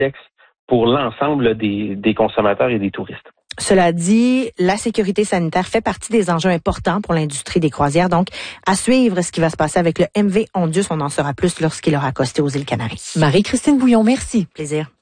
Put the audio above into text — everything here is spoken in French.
pour l'ensemble des consommateurs et des touristes. Cela dit, la sécurité sanitaire fait partie des enjeux importants pour l'industrie des croisières. Donc, à suivre ce qui va se passer avec le MV Ondius. On en saura plus lorsqu'il aura accosté aux îles Canaries. Marie-Christine Bouillon, merci. Plaisir.